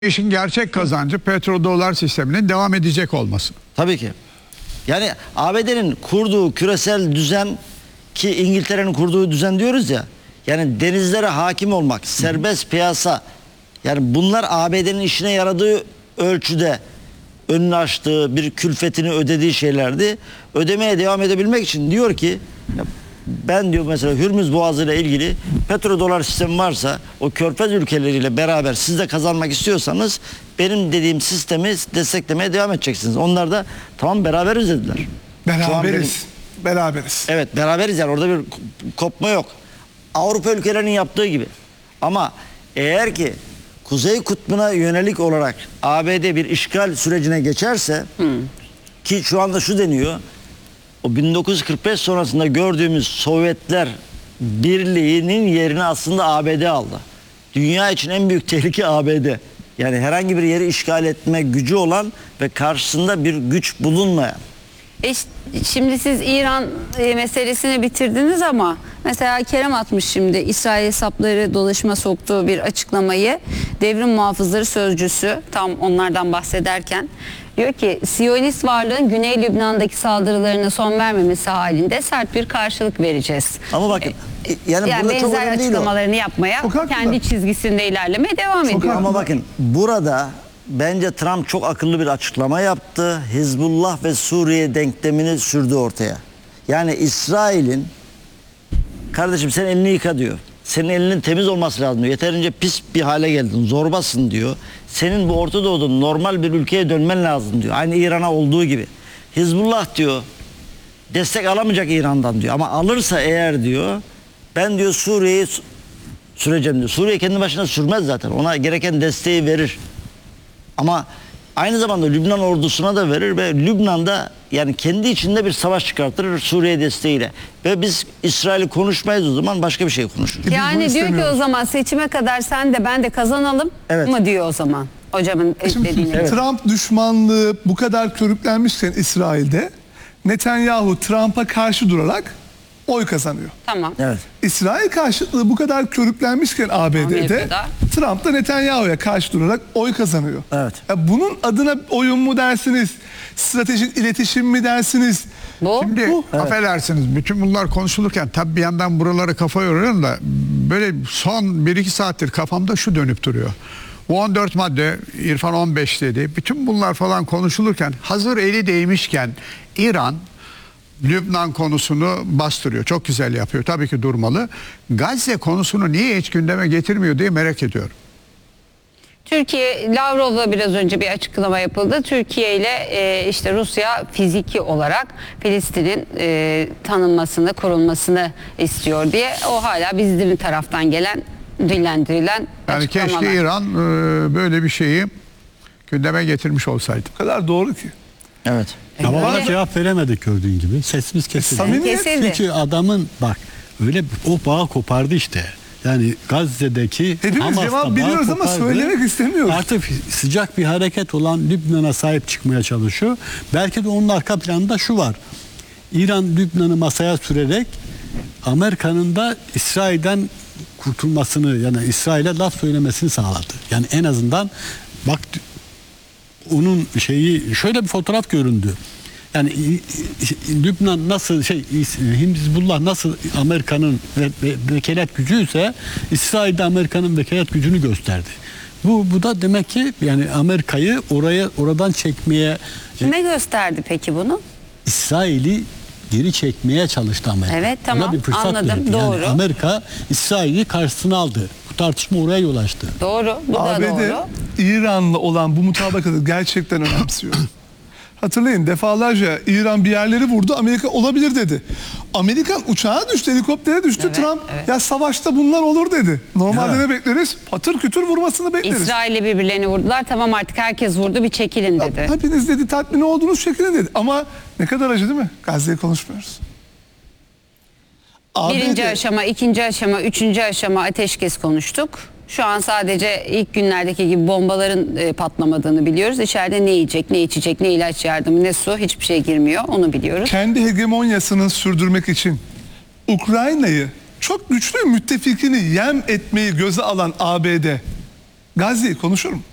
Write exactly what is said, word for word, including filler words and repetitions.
İşin gerçek kazancı petrodolar sisteminin devam edecek olması. Tabii ki. Yani A B D'nin kurduğu küresel düzen, ki İngiltere'nin kurduğu düzen diyoruz ya. Yani denizlere hakim olmak, serbest piyasa. Yani bunlar A B D'nin işine yaradığı ölçüde önünü açtığı, bir külfetini ödediği şeylerdi. Ödemeye devam edebilmek için diyor ki, ben diyor mesela Hürmüz Boğazı ile ilgili petrodolar sistemi varsa, o körfez ülkeleriyle beraber siz de kazanmak istiyorsanız benim dediğim sistemi desteklemeye devam edeceksiniz. Onlar da tamam beraberiz dediler. Beraberiz. Benim, beraberiz. Evet beraberiz, yani orada bir kopma yok. Avrupa ülkelerinin yaptığı gibi. Ama eğer ki Kuzey Kutbu'na yönelik olarak A B D bir işgal sürecine geçerse, hmm. ki şu anda şu deniyor, o bin dokuz yüz kırk beş sonrasında gördüğümüz Sovyetler Birliği'nin yerini aslında A B D aldı. Dünya için en büyük tehlike A B D. Yani herhangi bir yeri işgal etme gücü olan ve karşısında bir güç bulunmayan. E şimdi siz İran e, meselesini bitirdiniz ama mesela Kerem atmış şimdi İsrail hesapları dolaşıma soktuğu bir açıklamayı. Devrim muhafızları sözcüsü tam onlardan bahsederken diyor ki Siyonist varlığın Güney Lübnan'daki saldırılarına son vermemesi halinde sert bir karşılık vereceğiz. Ama bakın yani, yani burada çok benzer önemli değil o. açıklamalarını yapmaya, kendi çizgisinde ilerlemeye devam Çok ediyor. Ama bakın burada bence Trump çok akıllı bir açıklama yaptı. Hizbullah ve Suriye denklemini sürdü ortaya. Yani İsrail'in, kardeşim sen elini yıka diyor. Senin elinin temiz olması lazım diyor. Yeterince pis bir hale geldin, zorbasın diyor. Senin bu Orta Doğu'da normal bir ülkeye dönmen lazım diyor. Aynı İran'a olduğu gibi. Hizbullah diyor destek alamayacak İran'dan diyor. Ama alırsa eğer diyor, ben diyor Suriye'yi süreceğim diyor. Suriye kendi başına sürmez zaten. Ona gereken desteği verir. Ama aynı zamanda Lübnan ordusuna da verir ve Lübnan'da yani kendi içinde bir savaş çıkartır Suriye desteğiyle. Ve biz İsrail'i konuşmayız, o zaman başka bir şey konuşuruz. Yani diyor ki o zaman seçime kadar sen de ben de kazanalım evet. mı diyor o zaman hocamın dediğine. Evet. Trump düşmanlığı bu kadar körüklenmişken İsrail'de Netanyahu Trump'a karşı durarak oy kazanıyor. Tamam. Evet. İsrail karşıtlığı bu kadar körüklenmişken A B D'de Amerika'da. Trump da Netanyahu'ya karşı durarak oy kazanıyor. Evet. Ya bunun adına oyun mu dersiniz? Stratejik iletişim mi dersiniz? Bu. Şimdi Bu. affedersiniz, bütün bunlar konuşulurken tabii bir yandan buraları kafa yoruyorum da böyle son bir iki saattir kafamda şu dönüp duruyor. Bu on dört madde, İrfan on beş dedi. Bütün bunlar falan konuşulurken hazır eli değmişken İran Lübnan konusunu bastırıyor. Çok güzel yapıyor. Tabii ki durmalı. Gazze konusunu niye hiç gündeme getirmiyor diye merak ediyorum. Türkiye, Lavrov'la biraz önce bir açıklama yapıldı. Türkiye ile e, işte Rusya fiziki olarak Filistin'in e, tanınmasını, korunmasını istiyor diye. O hala bizim taraftan gelen, dillendirilen Yani açıklamalar. keşke İran e, böyle bir şeyi gündeme getirmiş olsaydı. O kadar doğru ki. Evet. Ama bana Evet. cevap veremedik gördüğün gibi. Sesimiz kesildi. Samimiyet. Kesildi. Çünkü adamın bak öyle o bağı kopardı işte. Yani Gazze'deki Hepimiz Hamas'la cevap bağ biliyoruz ama kopardı. söylemek istemiyoruz. Artık sıcak bir hareket olan Lübnan'a sahip çıkmaya çalışıyor. Belki de onun arka planında şu var. İran Lübnan'ı masaya sürerek Amerika'nın da İsrail'den kurtulmasını, yani İsrail'e laf söylemesini sağladı. Yani en azından bak onun şeyi, şöyle bir fotoğraf göründü. Yani Lübnan nasıl şey, Hizbullah nasıl Amerika'nın ve, ve, vekalet gücüyse İsrail'de Amerika'nın vekalet gücünü gösterdi. Bu bu da demek ki yani Amerika'yı oraya oradan çekmeye, Kime gösterdi peki bunu? İsrail'i geri çekmeye çalıştı Amerika. Evet, tamam, Ona bir fırsat anladım, verdi. doğru. Yani Amerika İsrail'i karşısına aldı. Bu tartışma oraya yol açtı. Doğru, bu da A B D doğru. İran'la olan bu mutabakatı gerçekten önemsiyor. Hatırlayın, defalarca İran bir yerleri vurdu, Amerika olabilir dedi. Amerikan uçağa düştü, helikoptere düştü, Evet, Trump evet. ya savaşta bunlar olur dedi. Normalde Ya. ne bekleriz? Patır kütür vurmasını bekleriz. İsrail'le birbirlerini vurdular. Tamam artık herkes vurdu, bir çekilin dedi. Hepiniz dedi tatmin oldunuz şeklinde dedi. Ama ne kadar acı değil mi? Gazze'yi konuşmuyoruz. Birinci A B D aşama, ikinci aşama, üçüncü aşama ateşkes konuştuk. Şu an sadece ilk günlerdeki gibi bombaların e, patlamadığını biliyoruz. İçeride ne yiyecek, ne içecek, ne ilaç yardımı, ne su, hiçbir şey girmiyor. Onu biliyoruz. kendi hegemonyasını sürdürmek için Ukrayna'yı, çok güçlü müttefikini yem etmeyi göze alan A B D Gazze'yi konuşur mu?